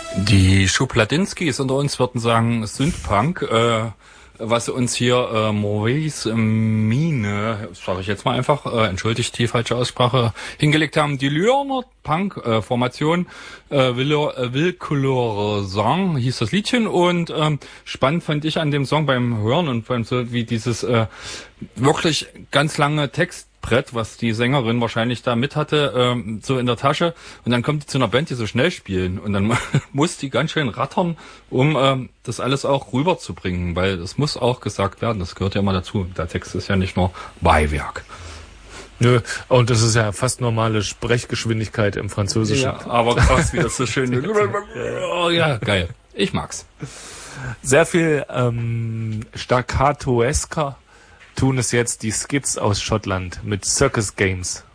Die Schubladinskis unter uns würden sagen Synthpunk, was uns hier Maurice Mine, sage ich jetzt mal einfach, entschuldigt die falsche Aussprache, hingelegt haben. Die Lyoner Punk-Formation Willcouleur Song hieß das Liedchen und spannend fand ich an dem Song beim Hören und beim so wie dieses wirklich ganz lange Textbrett, was die Sängerin wahrscheinlich da mit hatte, so in der Tasche. Und dann kommt die zu einer Band, die so schnell spielen. Und dann muss die ganz schön rattern, um das alles auch rüberzubringen. Weil das muss auch gesagt werden. Das gehört ja immer dazu. Der Text ist ja nicht nur Beiwerk. Nö, und das ist ja fast normale Sprechgeschwindigkeit im Französischen. Ja, aber krass, wie das so schön... Ja, geil. Ich mag's. Sehr viel staccatoesker tun es jetzt die Skids aus Schottland mit Circus Games.